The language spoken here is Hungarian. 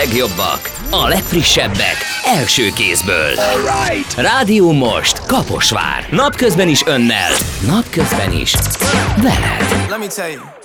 legjobbak, a legfrissebbek, első kézből. Rádió most Kaposvár. Napközben is önnel, napközben is veled. Let me tell you.